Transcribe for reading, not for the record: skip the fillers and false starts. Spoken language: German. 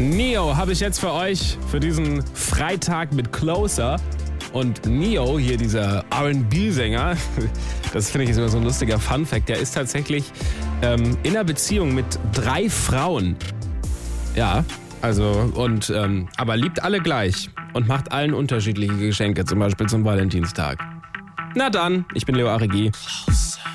Neo habe ich jetzt für euch für diesen Freitag mit Closer. Und Neo, hier dieser R&B-Sänger, das finde ich ist immer so ein lustiger Funfact, der ist tatsächlich in einer Beziehung mit 3 Frauen. Ja, also, und aber liebt alle gleich und macht allen unterschiedliche Geschenke, zum Beispiel zum Valentinstag. Na dann, ich bin Leo Arigi.